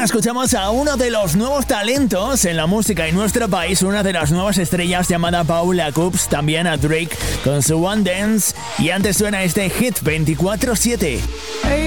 escuchamos a uno de los nuevos talentos en la música en nuestro país, una de las nuevas estrellas llamada Paula Coops, también a Drake con su One Dance, y antes suena este hit 24/7.